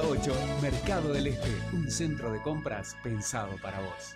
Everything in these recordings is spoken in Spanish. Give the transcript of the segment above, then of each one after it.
8, Mercado del Este, un centro de compras pensado para vos.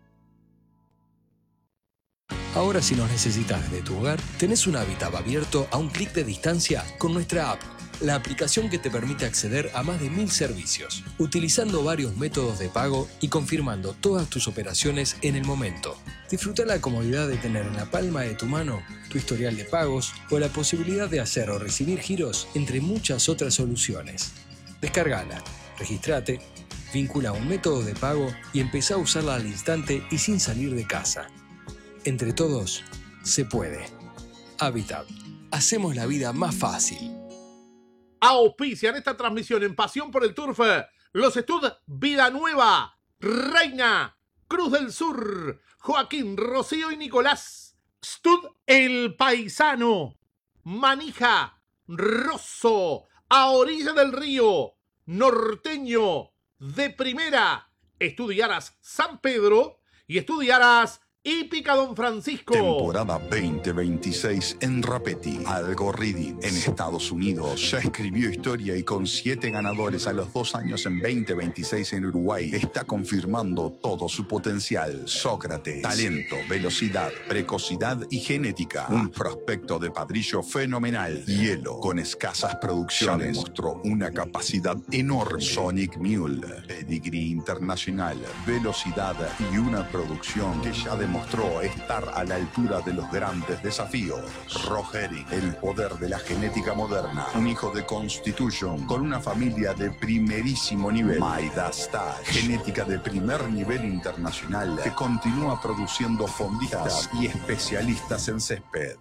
Ahora si nos necesitas desde tu hogar, tenés un Habitat abierto a un clic de distancia con nuestra app, la aplicación que te permite acceder a más de 1000 servicios, utilizando varios métodos de pago y confirmando todas tus operaciones en el momento. Disfruta la comodidad de tener en la palma de tu mano tu historial de pagos o la posibilidad de hacer o recibir giros, entre muchas otras soluciones. Descárgala, registrate, vincula un método de pago y empezá a usarla al instante y sin salir de casa. Entre todos, se puede. Habitat. Hacemos la vida más fácil. Auspician esta transmisión en Pasión por el Turf los Stud Vida Nueva, Reina, Cruz del Sur, Joaquín, Rocío y Nicolás, Stud El Paisano, Manija, Rosso, A Orilla del Río, Norteño, De Primera, Estudiaras San Pedro y Estudiaras Hípica Don Francisco. Temporada 2026 en Rapetti. Algo Reading en Estados Unidos ya escribió historia y con 7 ganadores a los 2 años en 2026 en Uruguay está confirmando todo su potencial. Sócrates, talento, velocidad, precocidad y genética. Un prospecto de padrillo fenomenal. Hielo, con escasas producciones, mostró una capacidad enorme. Sonic Mule, pedigree internacional, velocidad y una producción que ya demostró estar a la altura de los grandes desafíos. Rogeri, el poder de la genética moderna. Un hijo de Constitution con una familia de primerísimo nivel. Midas Touch, genética de primer nivel internacional que continúa produciendo fondistas y especialistas en césped.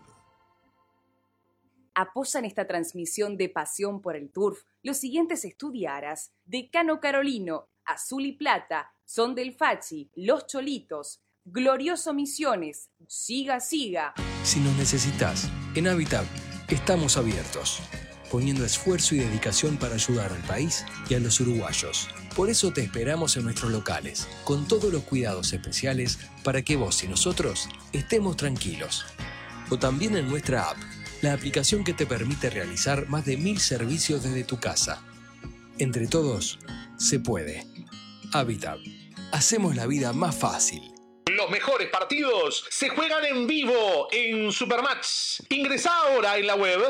Apoyan esta transmisión de Pasión por el Turf los siguientes estudiaras: Decano Carolino, Azul y Plata, Son del Fachi, Los Cholitos, Glorioso Misiones, Siga Siga. Si nos necesitas, en Habitat estamos abiertos, poniendo esfuerzo y dedicación para ayudar al país y a los uruguayos. Por eso te esperamos en nuestros locales, con todos los cuidados especiales para que vos y nosotros estemos tranquilos. O también en nuestra app, la aplicación que te permite realizar más de 1000 servicios desde tu casa. Entre todos, se puede. Habitat. Hacemos la vida más fácil. Los mejores partidos se juegan en vivo en Supermatch. Ingresá ahora en la web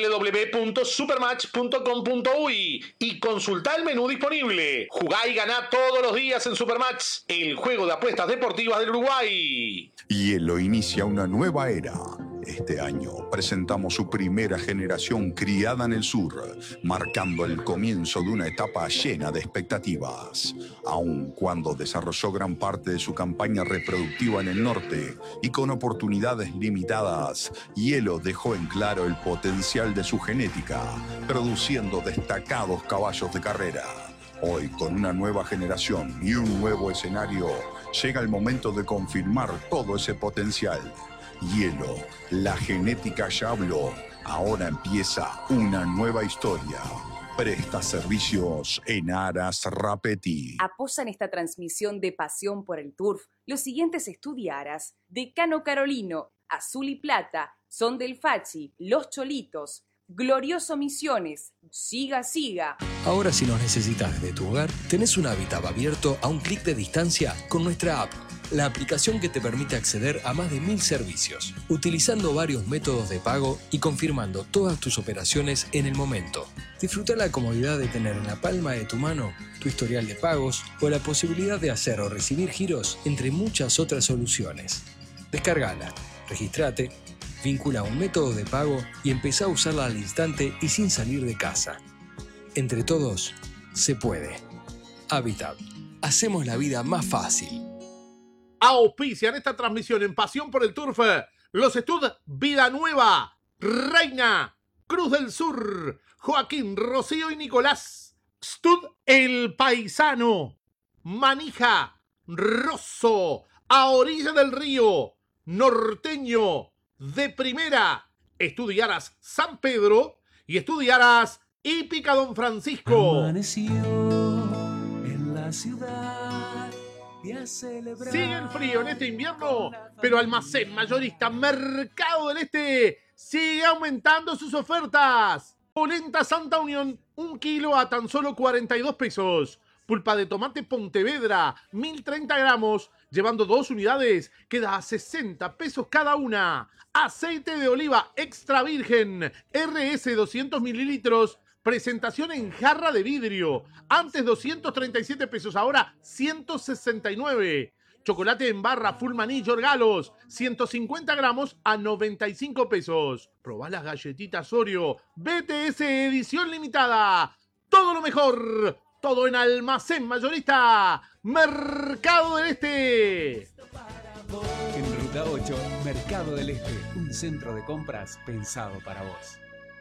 www.supermatch.com.uy y consultá el menú disponible. Jugá y ganá todos los días en Supermatch, el juego de apuestas deportivas del Uruguay. Hielo inicia una nueva era. Este año presentamos su primera generación criada en el sur, marcando el comienzo de una etapa llena de expectativas. Aun cuando desarrolló gran parte de su campaña reproductiva en el norte y con oportunidades limitadas, Hielo dejó en claro el potencial de su genética, produciendo destacados caballos de carrera. Hoy, con una nueva generación y un nuevo escenario, llega el momento de confirmar todo ese potencial. Hielo, la genética ya habló. Ahora empieza una nueva historia. Presta servicios en Aras Rapetti. Apoyan esta transmisión de Pasión por el Turf los siguientes estudiaras: Decano Carolino, Azul y Plata, Son del Fachi, Los Cholitos, Glorioso Misiones, Siga Siga. Ahora si nos necesitas desde tu hogar, tenés un Habitat abierto a un clic de distancia con nuestra app, la aplicación que te permite acceder a más de 1000 servicios, utilizando varios métodos de pago y confirmando todas tus operaciones en el momento. Disfruta la comodidad de tener en la palma de tu mano tu historial de pagos o la posibilidad de hacer o recibir giros, entre muchas otras soluciones. Descárgala, registrate, vincula un método de pago y empezá a usarla al instante y sin salir de casa. Entre todos, se puede. Habitat. Hacemos la vida más fácil. Auspician esta transmisión en Pasión por el Turf los Stud Vida Nueva, Reina, Cruz del Sur, Joaquín, Rocío y Nicolás, Stud El Paisano, Manija, Rosso, A Orilla del Río, Norteño, De Primera, Estudiaras San Pedro y Estudiaras Hípica Don Francisco. Amaneció en la ciudad. Sigue el frío en este invierno, pero Almacén Mayorista Mercado del Este sigue aumentando sus ofertas. Polenta Santa Unión, 1 kilo a tan solo 42 pesos. Pulpa de tomate Pontevedra, 1030 gramos, llevando 2 unidades, queda a 60 pesos cada una. Aceite de oliva extra virgen, RS 200 mililitros, presentación en jarra de vidrio. Antes 237 pesos, ahora 169. Chocolate en barra Full Maní Yorgalos, 150 gramos a 95 pesos. Probá las galletitas Oreo, BTS edición limitada. Todo lo mejor, todo en Almacén Mayorista, Mercado del Este. En Ruta 8, Mercado del Este, un centro de compras pensado para vos.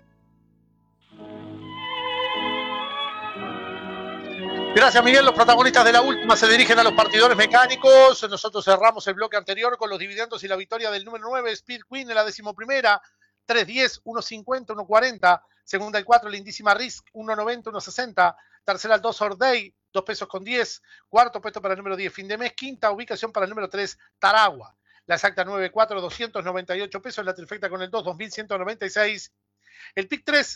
Gracias, Miguel. Los protagonistas de la última se dirigen a los partidores mecánicos. Nosotros cerramos el bloque anterior con los dividendos y la victoria del número 9, Speed Queen, en la 11ª. 3.10, 1.50, 1.40. Segunda el 4, Lindísima Risk, 1.90, 1.60. Tercera el 2, Ordey, 2 pesos con 10. Cuarto puesto para el número 10, Fin de Mes. Quinta ubicación para el número 3, Taragua. La exacta 9.4, 298 pesos. La trifecta con el 2, 2.196. El PIC 3,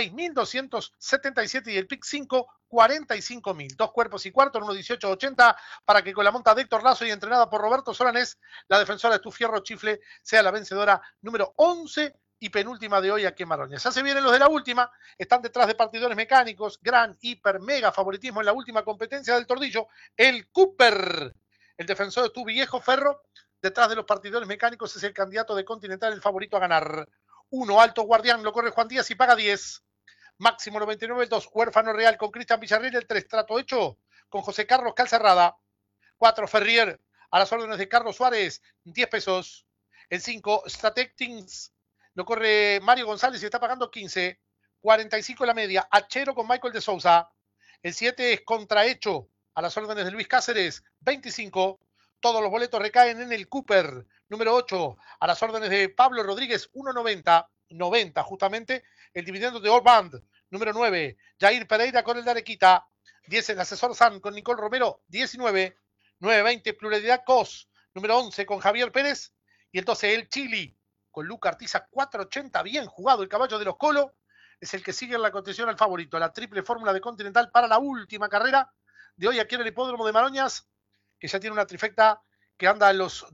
6.277 y el PIC 5, 45.000. 2 cuerpos y cuarto en 1.1880 para que con la monta de Héctor Lazo y entrenada por Roberto Solanés, la defensora de Tu Fierro Chifle sea la vencedora número 11 y penúltima de hoy aquí en Maroñas. Ya se vienen los de la última, están detrás de partidores mecánicos, gran, hiper, mega favoritismo en la última competencia del Tordillo, el Cooper, el defensor de Tu Viejo Ferro, detrás de los partidores mecánicos es el candidato de Continental, el favorito a ganar. 1, Alto Guardián, lo corre Juan Díaz y paga 10. Máximo 99, el 2, Huérfano Real con Cristian Villarreal, el 3, Trato Hecho con José Carlos Calcerrada. 4, Ferrier, a las órdenes de Carlos Suárez, 10 pesos. El 5, Strategics, lo corre Mario González y está pagando 15. 45 la media, Achero con Michael de Sousa. El 7 es Contrahecho, a las órdenes de Luis Cáceres, 25. Todos los boletos recaen en el Cooper. Número 8, a las órdenes de Pablo Rodríguez, 1.90. 90 justamente. El dividendo de All Band. Número 9, Jair Pereira con el de Arequita. 10, el asesor San con Nicole Romero, 19. 9.20, Pluralidad COS. Número 11, con Javier Pérez. Y el 12, el Chili, con Luca Artiza, 4.80. Bien jugado el caballo de los Colo. Es el que sigue en la contención al favorito. La triple fórmula de Continental para la última carrera de hoy aquí en el Hipódromo de Maroñas, que ya tiene una trifecta que anda en los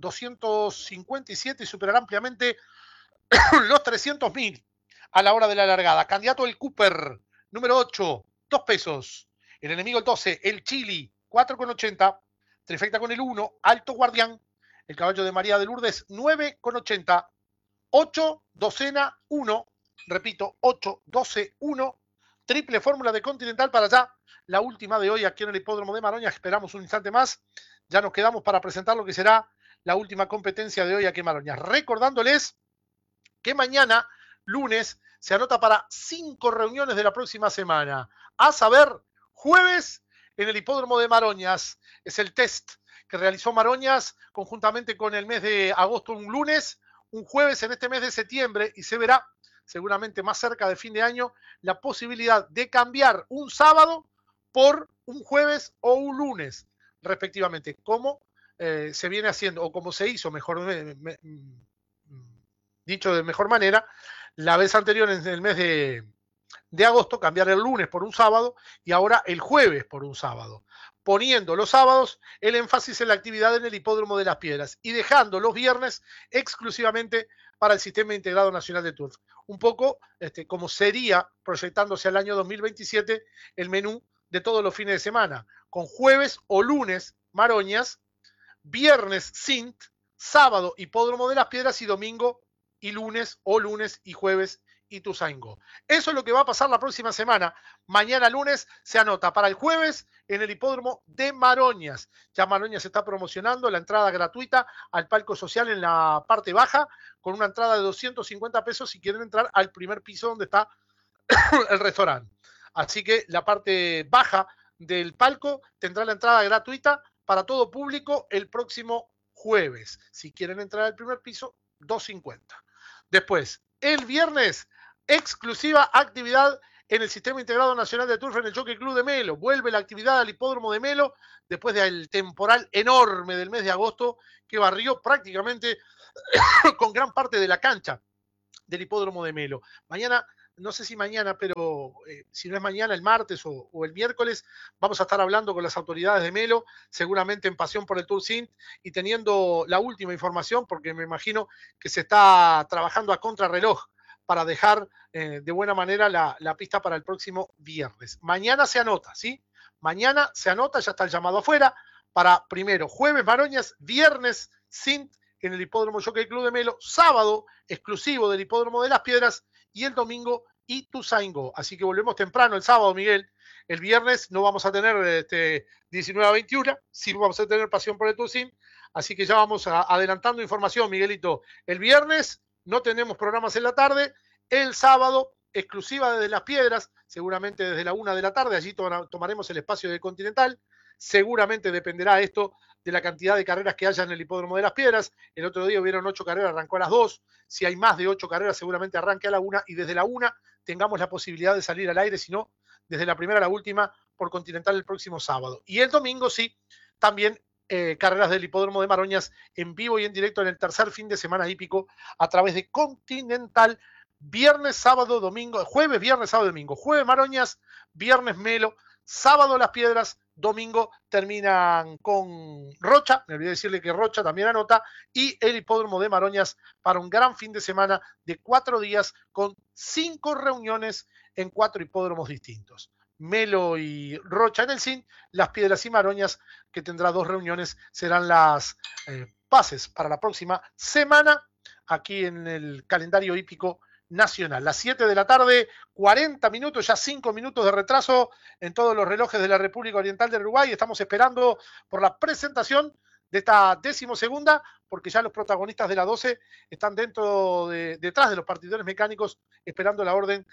257 y superará ampliamente los 300.000 a la hora de la largada. Candidato el Cooper, número 8, 2 pesos. El enemigo el 12, el Chili, 4,80. Trifecta con el 1, Alto Guardián. El caballo de María de Lourdes, 9,80. 8, docena, 1. Repito, 8, 12, 1. Triple fórmula de Continental para allá. La última de hoy aquí en el Hipódromo de Maroña. Esperamos un instante más. Ya nos quedamos para presentar lo que será la última competencia de hoy aquí en Maroña. Recordándoles que mañana, lunes, se anota para 5 reuniones de la próxima semana. A saber, jueves en el Hipódromo de Maroñas. Es el test que realizó Maroñas conjuntamente con el mes de agosto, un lunes, un jueves en este mes de septiembre, y se verá seguramente más cerca de fin de año la posibilidad de cambiar un sábado por un jueves o un lunes, respectivamente, como se viene haciendo, o como se hizo, mejor dicho de mejor manera, la vez anterior en el mes de agosto, cambiar el lunes por un sábado y ahora el jueves por un sábado, poniendo los sábados el énfasis en la actividad en el Hipódromo de las Piedras y dejando los viernes exclusivamente para el Sistema Integrado Nacional de Turf. Un poco como sería, proyectándose al año 2027, el menú de todos los fines de semana, con jueves o lunes Maroñas, viernes Sint, sábado Hipódromo de las Piedras y domingo y lunes o lunes y jueves Ituzaingó. Eso es lo que va a pasar la próxima semana. Mañana lunes se anota para el jueves en el Hipódromo de Maroñas. Ya Maroñas está promocionando la entrada gratuita al palco social en la parte baja, con una entrada de 250 pesos si quieren entrar al primer piso donde está el restaurante. Así que la parte baja del palco tendrá la entrada gratuita para todo público el próximo jueves. Si quieren entrar al primer piso, 250. Después, el viernes, exclusiva actividad en el Sistema Integrado Nacional de Turf en el Jockey Club de Melo. Vuelve la actividad al Hipódromo de Melo después del temporal enorme del mes de agosto que barrió prácticamente con gran parte de la cancha del Hipódromo de Melo. Mañana no sé si mañana, pero si no es mañana, el martes o el miércoles, vamos a estar hablando con las autoridades de Melo, seguramente en Pasión por el Tour Sint, y teniendo la última información, porque me imagino que se está trabajando a contrarreloj para dejar de buena manera la pista para el próximo viernes. Mañana se anota, ¿sí? Mañana se anota, ya está el llamado afuera, para primero jueves Maroñas, viernes Sint en el Hipódromo Jockey Club de Melo, sábado exclusivo del Hipódromo de las Piedras y el domingo Ituzaingó. Así que volvemos temprano el sábado, Miguel. El viernes no vamos a tener 19 a 21, sí vamos a tener Pasión por el Tour Sint. Así que ya vamos adelantando información, Miguelito. El viernes no tenemos programas en la tarde. El sábado, exclusiva desde Las Piedras, seguramente desde la 1 de la tarde. Allí tomaremos el espacio de Continental. Seguramente dependerá esto de la cantidad de carreras que haya en el Hipódromo de las Piedras. El otro día hubieron 8 carreras, arrancó a las 2. Si hay más de 8 carreras, seguramente arranque a la 1 y desde la 1 tengamos la posibilidad de salir al aire, si no, desde la primera a la última por Continental el próximo sábado. Y el domingo, sí, también carreras del Hipódromo de Maroñas en vivo y en directo en el tercer fin de semana hípico a través de Continental. Viernes, sábado, domingo, jueves, viernes, sábado, domingo. Jueves Maroñas, viernes Melo, sábado Las Piedras, domingo terminan con Rocha, me olvidé decirle que Rocha también anota, y el Hipódromo de Maroñas para un gran fin de semana de 4 días con 5 reuniones en 4 hipódromos distintos. Melo y Rocha en el Sint, Las Piedras y Maroñas, que tendrá 2 reuniones, serán las bases para la próxima semana aquí en el calendario hípico nacional. Las 7 de la tarde, 40 minutos, ya 5 minutos de retraso en todos los relojes de la República Oriental del Uruguay. Estamos esperando por la presentación de esta 12ª, porque ya los protagonistas de la 12 están detrás de los partidores mecánicos esperando la orden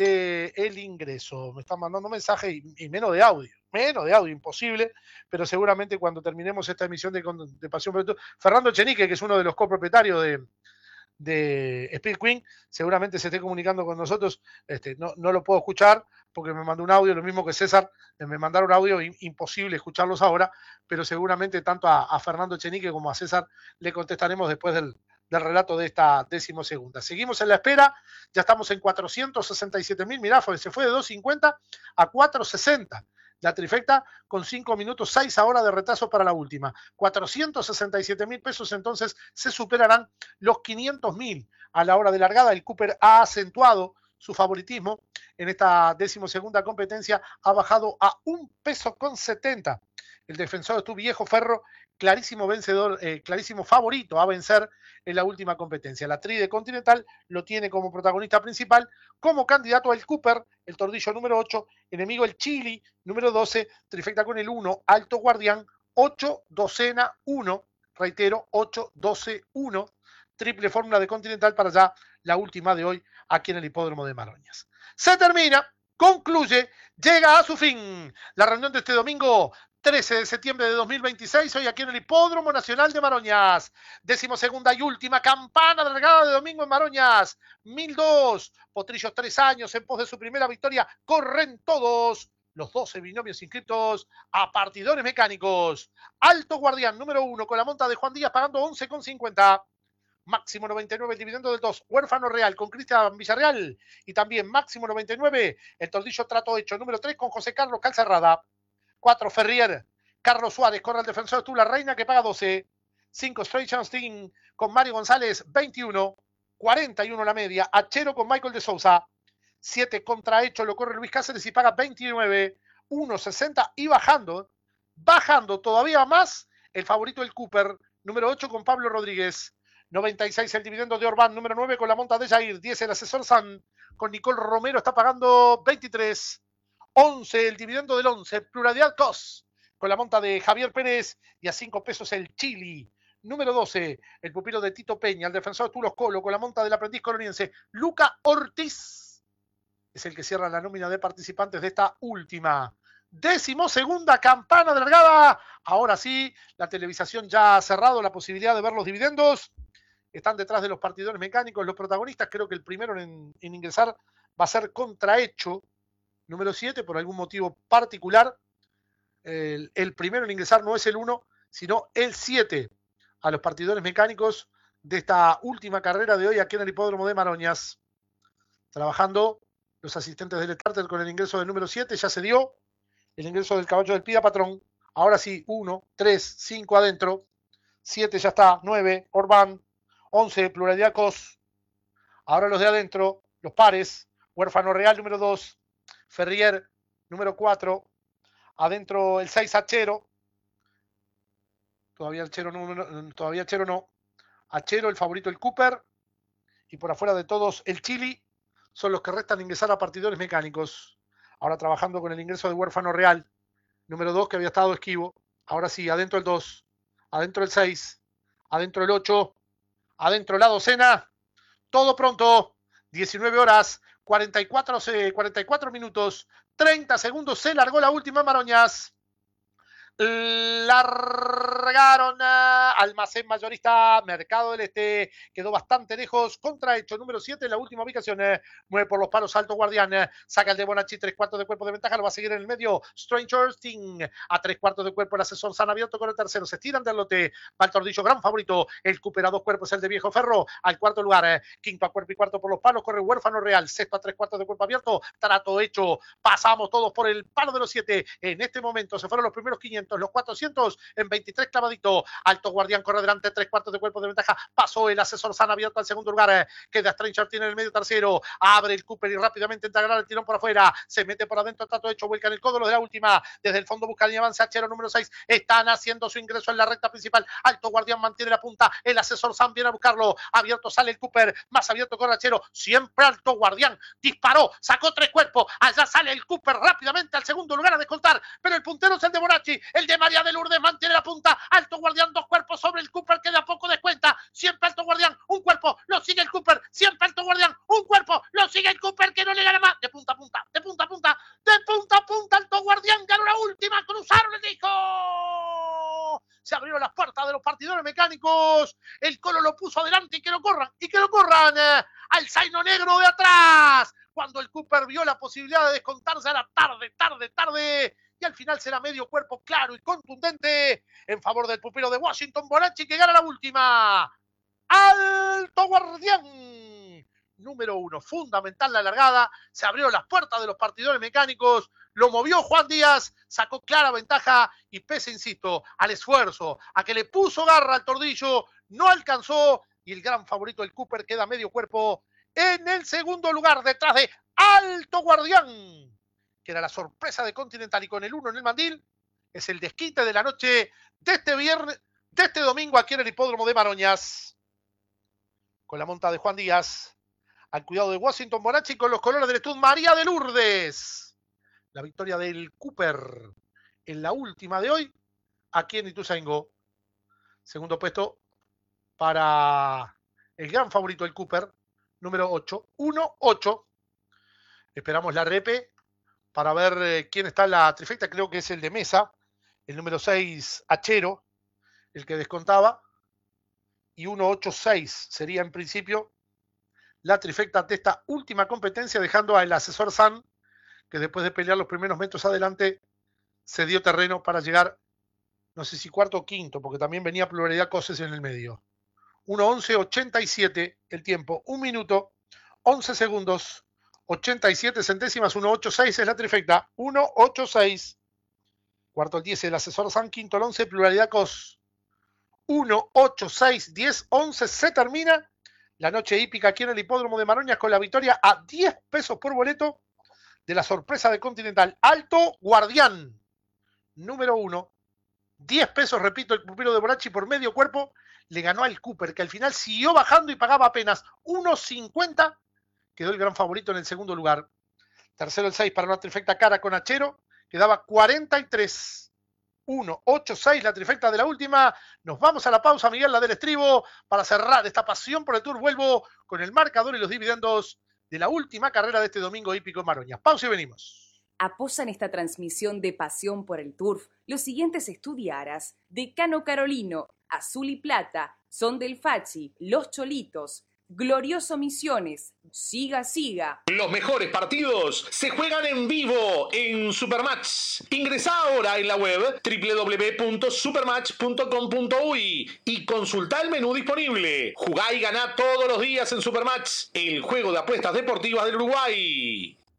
del ingreso. Me están mandando mensajes y menos de audio, imposible, pero seguramente cuando terminemos esta emisión de Pasión por el Tour, Fernando Echenique, que es uno de los copropietarios de Speed Queen, seguramente se esté comunicando con nosotros. No lo puedo escuchar porque me mandó un audio, lo mismo que César, me mandaron audio, imposible escucharlos ahora, pero seguramente tanto a Fernando Echenique como a César le contestaremos después del relato de esta 12ª. Seguimos en la espera, ya estamos en 467.000, mirá, se fue de 250 a 460. La trifecta con 5 minutos 6 ahora de retraso para la última. 467.000 pesos, entonces se superarán los 500.000 a la hora de largada. El Cooper ha acentuado su favoritismo en esta 12ª competencia, ha bajado a 1 peso con 70. El defensor de tu viejo Ferro, clarísimo vencedor, clarísimo favorito a vencer en la última competencia. La Tri de Continental lo tiene como protagonista principal, como candidato al Cooper, el tordillo número 8, enemigo el Chili, número 12, trifecta con el 1, Alto Guardián, 8, docena 1, reitero, 8, 12, 1, triple fórmula de Continental para ya la última de hoy aquí en el Hipódromo de Maroñas. Se termina, concluye, llega a su fin la reunión de este domingo 13 de septiembre de 2026, hoy aquí en el Hipódromo Nacional de Maroñas. 12ª y última campana de largada de domingo en Maroñas. 1002, Potrillos 3 años en pos de su primera victoria. Corren todos los 12 binomios inscritos a partidores mecánicos. Alto Guardián, número 1, con la monta de Juan Díaz pagando 11,50. Máximo 99 el dividendo del 2, Huérfano Real con Cristian Villarreal. Y también máximo 99 el tordillo Trato Hecho, número 3 con José Carlos Calcerrada. 4 Ferrier, Carlos Suárez, corre el defensor de Tula Reina que paga 12. 5 Straight Chance con Mario González, 21. 41 la media. Achero con Michael de Sousa. 7 Contrahecho lo corre Luis Cáceres y paga 29. 1.60 y bajando todavía más el favorito del Cooper, número 8 con Pablo Rodríguez. 96 el dividendo de Orbán, número 9 con la monta de Jair. 10 el asesor San con Nicole Romero está pagando 23. 11 el dividendo del 11, Pluralidad Cos, con la monta de Javier Pérez, y a 5 pesos el Chili. Número 12, el pupilo de Tito Peña, el defensor de Tulos Colo, con la monta del aprendiz coloniense Luca Ortiz. Es el que cierra la nómina de participantes de esta última 12ª campana de largada. Ahora sí, la televisación ya ha cerrado la posibilidad de ver los dividendos. Están detrás de los partidores mecánicos los protagonistas. Creo que el primero en ingresar va a ser Contrahecho, número 7, por algún motivo particular. El primero en ingresar no es el 1, sino el 7 a los partidores mecánicos de esta última carrera de hoy aquí en el Hipódromo de Maroñas. Trabajando los asistentes del starter con el ingreso del número 7, ya se dio. El ingreso del caballo del Pida Patrón. Ahora sí, 1, 3, 5 adentro. 7 ya está, 9, Orbán. 11, Pluralidad Cos. Ahora los de adentro, los pares. Huérfano Real, número 2. Ferrier, número 4. Adentro el 6, Achero. Todavía Achero no. Achero, el favorito, el Cooper. Y por afuera de todos, el Chili. Son los que restan ingresar a partidores mecánicos. Ahora trabajando con el ingreso de Huérfano Real. Número 2, que había estado esquivo. Ahora sí, adentro el 2. Adentro el 6. Adentro el 8. Adentro la docena. Todo pronto. 19 horas, 44 minutos, 30 segundos. Se largó la última, Maroñas. Largaron Almacén Mayorista Mercado del Este, quedó bastante lejos, contrahecho número 7 en la última ubicación, mueve por los palos Alto Guardián, saca el de Bonacci, 3/4 de cuerpo de ventaja, lo va a seguir en el medio Stranger Thing, a 3/4 de cuerpo el asesor San abierto con el tercero, se estiran del lote, va el Tordillo, gran favorito, el Cooper a 2 cuerpos, el de Viejo Ferro, al cuarto lugar, quinto a cuerpo y cuarto por los palos, corre Huérfano Real, sexto a 3/4 de cuerpo abierto, trato hecho, pasamos todos por el palo de los 7, en este momento se fueron los primeros 500, los 400 en 23 clavadito. Alto Guardián corre delante, 3/4 de cuerpo de ventaja. Pasó el asesor San abierto al segundo lugar. Queda Stranger tiene en el medio tercero. Abre el Cooper y rápidamente entra el tirón por afuera. Se mete por adentro, trato hecho, vuelca en el codo, los de la última. Desde el fondo busca el avance Achero número 6. Están haciendo su ingreso en la recta principal. Alto Guardián mantiene la punta. El asesor San viene a buscarlo. Abierto sale el Cooper. Más abierto corre Achero. Siempre Alto Guardián. Disparó. Sacó 3 cuerpos. Allá sale el Cooper rápidamente al segundo lugar a descontar. Pero el puntero es el de Bonacci. El de María de Lourdes mantiene la punta. Alto Guardián, 2 cuerpos sobre el Cooper, que de a poco descuenta. Siempre Alto Guardián, un cuerpo, lo sigue el Cooper. Siempre Alto Guardián, un cuerpo, lo sigue el Cooper, que no le gana más. De punta a punta, de punta a punta, de punta a punta. Alto Guardián ganó la última. Cruzaron, le dijo. Se abrieron las puertas de los partidores mecánicos. El Colo lo puso adelante y que lo corran. Y que lo corran al Zaino Negro de atrás. Cuando el Cooper vio la posibilidad de descontarse, era tarde. Y al final será medio cuerpo claro y contundente en favor del pupilo de Washington, Bonacci, que gana la última. Alto Guardián, número 1, fundamental la largada. Se abrieron las puertas de los partidores mecánicos. Lo movió Juan Díaz, sacó clara ventaja y pese, insisto, al esfuerzo, a que le puso garra al Tordillo, no alcanzó. Y el gran favorito, el Cooper, queda medio cuerpo en el segundo lugar detrás de Alto Guardián, que era la sorpresa de Continental, y con el 1 en el mandil, es el desquite de la noche de este viernes, de este domingo aquí en el hipódromo de Maroñas. Con la monta de Juan Díaz, al cuidado de Washington Bonacci, con los colores del Stud María de Lourdes. La victoria del Cooper en la última de hoy, aquí en Ituzaingó. Segundo puesto para el gran favorito, el Cooper, número 8, 1-8. Esperamos la repe para ver quién está en la trifecta. Creo que es el de Mesa, el número 6, Achero, el que descontaba. Y 1-8-6 sería en principio la trifecta de esta última competencia, dejando al asesor San, que después de pelear los primeros metros adelante, se dio terreno para llegar, no sé si cuarto o quinto, porque también venía Pluralidad Coses en el medio. 1:11:87 el tiempo, 1 minuto, 11 segundos, 87 centésimas, 1:86 es la trifecta, 1:86. Cuarto el 10 el asesor San, quinto el 11, Pluralidad Cos. 1:86, 10, 11, se termina la noche hípica aquí en el hipódromo de Maroñas con la victoria a 10 pesos por boleto de la sorpresa de Continental. Alto Guardián, número 1. 10 pesos, repito, el pupilo de Bonacci por medio cuerpo, le ganó al Cooper, que al final siguió bajando y pagaba apenas 1.50. Quedó el gran favorito en el segundo lugar. Tercero el 6 para una trifecta cara con Achero, quedaba 43. 1:86 la trifecta de la última. Nos vamos a la pausa, Miguel, la del estribo, para cerrar esta pasión por el Tour. Vuelvo con el marcador y los dividendos de la última carrera de este domingo hípico en Maroñas. Pausa y venimos. Apoyan esta transmisión de Pasión por el Turf los siguientes estudiaras: Decano Carolino, Azul y Plata, Son del Fachi, Los Cholitos, Glorioso Misiones, Siga Siga. Los mejores partidos se juegan en vivo en Supermatch. Ingresá ahora en la web www.supermatch.com.uy y consultá el menú disponible. Jugá y ganá todos los días en Supermatch, el juego de apuestas deportivas del Uruguay.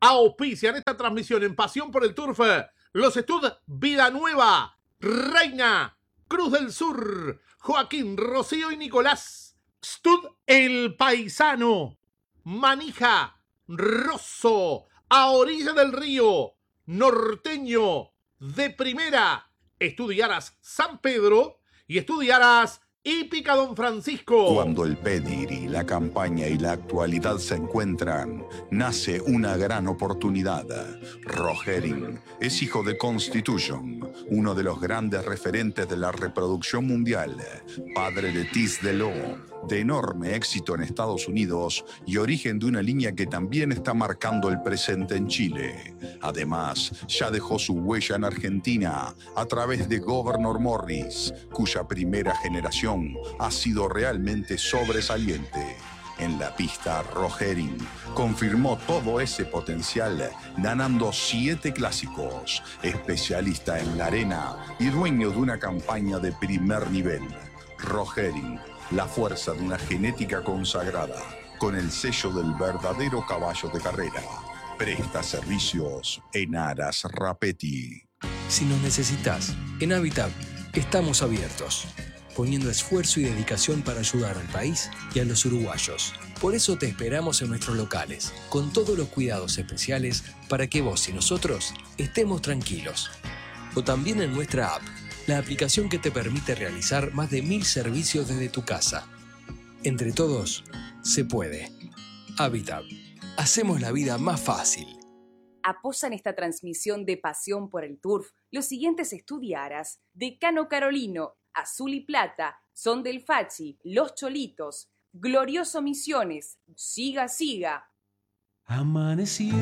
Auspician esta transmisión en Pasión por el Turf los Stud Vida Nueva, Reina, Cruz del Sur, Joaquín, Rocío y Nicolás. Stud El Paisano, Manija, Rosso, a orilla del río, Norteño, de primera. Estudiarás San Pedro y estudiarás Hípica Don Francisco. Cuando el pedigrí, la campaña y la actualidad se encuentran, nace una gran oportunidad. Rogerin es hijo de Constitution, uno de los grandes referentes de la reproducción mundial, padre de Tis de Lo, de enorme éxito en Estados Unidos y origen de una línea que también está marcando el presente en Chile. Además, ya dejó su huella en Argentina a través de Governor Morris, cuya primera generación ha sido realmente sobresaliente. En la pista, Rogerin confirmó todo ese potencial, ganando 7 clásicos, especialista en la arena y dueño de una campaña de primer nivel. Rogerin, la fuerza de una genética consagrada, con el sello del verdadero caballo de carrera. Presta servicios en Aras Rapetti. Si nos necesitas, en Habitat estamos abiertos, poniendo esfuerzo y dedicación para ayudar al país y a los uruguayos. Por eso te esperamos en nuestros locales, con todos los cuidados especiales para que vos y nosotros estemos tranquilos. O también en nuestra app, la aplicación que te permite realizar más de 1000 servicios desde tu casa. Entre todos, se puede. Habitat. Hacemos la vida más fácil. Apoyan esta transmisión de Pasión por el Turf los siguientes estudiaras: Decano Carolino, Azul y Plata, Son del Fachi, Los Cholitos, Glorioso Misiones, Siga Siga. Amaneció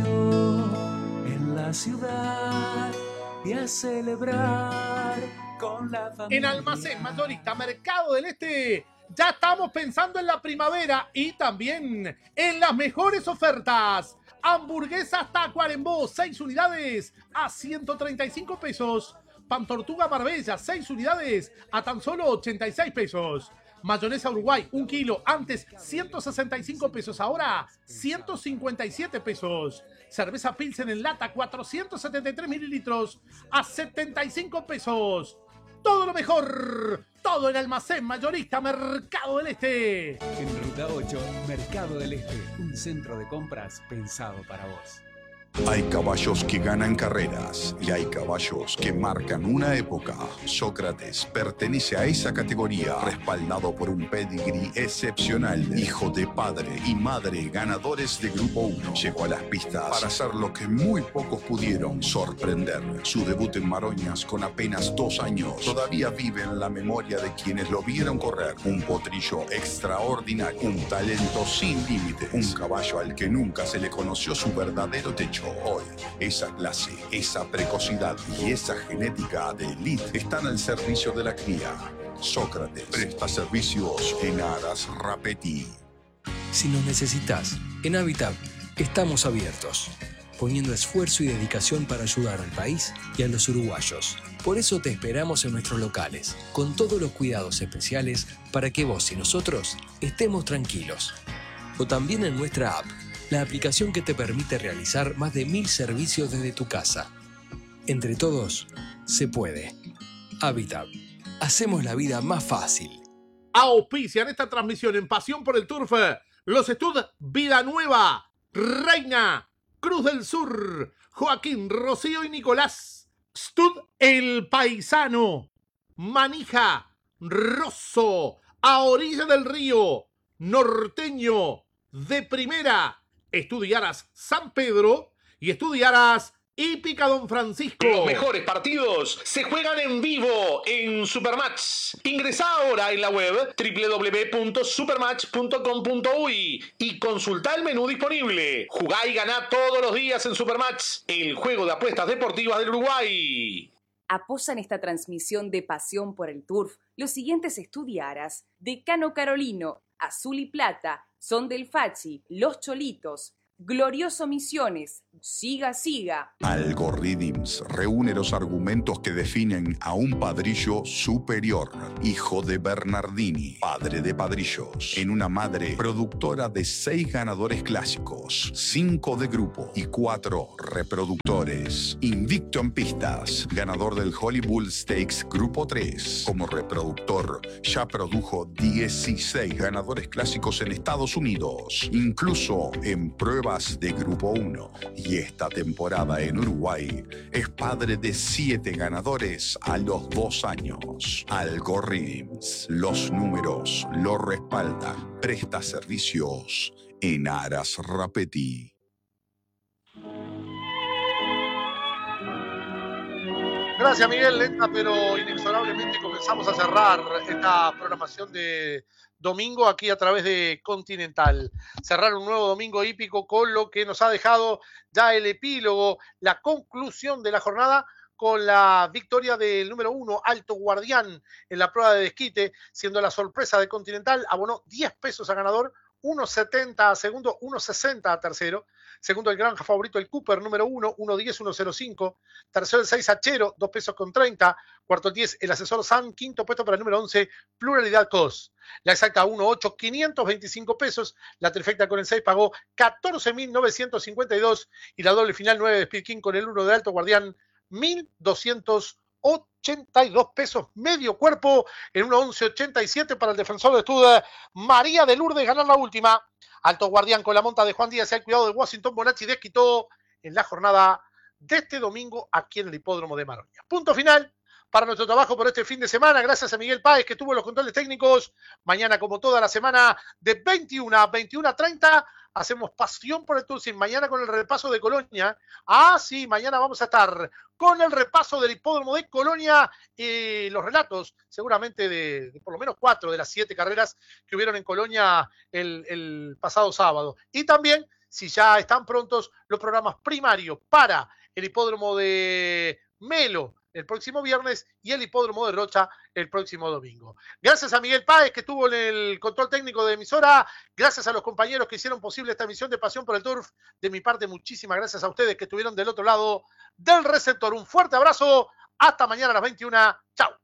en la ciudad y a celebrar con la familia. En Almacén Mayorista Mercado del Este ya estamos pensando en la primavera y también en las mejores ofertas. Hamburguesas Tacuarembó, 6 unidades a 135 pesos. Pan Tortuga Marbella, 6 unidades a tan solo 86 pesos. Mayonesa Uruguay, 1 kilo, antes 165 pesos, ahora 157 pesos. Cerveza Pilsen en lata, 473 mililitros a 75 pesos. Todo lo mejor, todo en Almacén Mayorista Mercado del Este. En Ruta 8, Mercado del Este, un centro de compras pensado para vos. Hay caballos que ganan carreras y hay caballos que marcan una época. Sócrates pertenece a esa categoría, respaldado por un pedigrí excepcional. Hijo de padre y madre ganadores de Grupo 1. Llegó a las pistas para hacer lo que muy pocos pudieron: sorprender. Su debut en Maroñas con apenas 2 años todavía vive en la memoria de quienes lo vieron correr. Un potrillo extraordinario, un talento sin límites, un caballo al que nunca se le conoció su verdadero techo. Hoy, esa clase, esa precocidad y esa genética de élite están al servicio de la cría. Sócrates presta servicios en Aras Rapetti. Si nos necesitas, en Habitat estamos abiertos, poniendo esfuerzo y dedicación para ayudar al país y a los uruguayos. Por eso te esperamos en nuestros locales, con todos los cuidados especiales para que vos y nosotros estemos tranquilos. O también en nuestra app, la aplicación que te permite realizar más de 1000 servicios desde tu casa. Entre todos, se puede. Habitat. Hacemos la vida más fácil. Auspician esta transmisión en Pasión por el Turf los Stud Vida Nueva, Reina, Cruz del Sur, Joaquín, Rocío y Nicolás. Stud El Paisano, Manija, Rosso, a orilla del río, Norteño, de primera. Estudiarás San Pedro y estudiarás Hípica Don Francisco. Los mejores partidos se juegan en vivo en Supermatch. Ingresá ahora en la web www.supermatch.com.uy y consultá el menú disponible. Jugá y ganá todos los días en Supermatch, el juego de apuestas deportivas del Uruguay. Apoyan esta transmisión de Pasión por el Turf los siguientes estudiaras: Decano Carolino, Azul y Plata, Son del Fachi, Los Cholitos, Glorioso Misiones, Siga, siga. Algorithms reúne los argumentos que definen a un padrillo superior, hijo de Bernardini, padre de padrillos, en una madre productora de 6 ganadores clásicos, 5 de grupo y 4 reproductores. Invicto en pistas, ganador del Hollywood Stakes Grupo 3. Como reproductor, ya produjo 16 ganadores clásicos en Estados Unidos, incluso en pruebas de Grupo 1. Y esta temporada en Uruguay es padre de 7 ganadores a los 2 años. Algorithms, los números lo respaldan. Presta servicios en Aras Rapetti. Gracias, Miguel. Lenta pero inexorablemente comenzamos a cerrar esta programación de domingo aquí a través de Continental. Cerrar un nuevo domingo hípico con lo que nos ha dejado ya el epílogo, la conclusión de la jornada con la victoria del número 1, Alto Guardián, en la prueba de desquite, siendo la sorpresa de Continental. Abonó 10 pesos a ganador, 1.70 a segundo, 1.60 a tercero. Segundo el granja favorito, el Cooper, número 1, 1.10, 1.05. Tercero el 6 Hachero, 2 pesos con 30. Cuarto el 10, el asesor San. Quinto puesto para el número 11, Pluralidad COS. La exacta 1.8, 525 pesos. La trifecta con el 6 pagó 14.952. Y la doble final 9 de Speed King con el 1 de Alto Guardián, 1.282 pesos. Medio cuerpo en 1.11.87 para el defensor de Estuda, María de Lourdes, ganar la última. Alto Guardián con la monta de Juan Díaz y el cuidado de Washington Bonacci desquitó en la jornada de este domingo aquí en el hipódromo de Maroña. Punto final para nuestro trabajo por este fin de semana. Gracias a Miguel Páez, que tuvo los controles técnicos. Mañana, como toda la semana, de 21 a 21:30, hacemos Pasión por el Turfing. Mañana con el repaso de Colonia. Sí, mañana vamos a estar con el repaso del hipódromo de Colonia y los relatos, seguramente de por lo menos 4 de las 7 carreras que hubieron en Colonia el pasado sábado. Y también, si ya están prontos, los programas primarios para el hipódromo de Melo el próximo viernes y el hipódromo de Rocha el próximo domingo. Gracias a Miguel Páez, que estuvo en el control técnico de emisora. Gracias a los compañeros que hicieron posible esta emisión de Pasión por el Turf. De mi parte, muchísimas gracias a ustedes que estuvieron del otro lado del receptor. Un fuerte abrazo. Hasta mañana a las 21. Chao.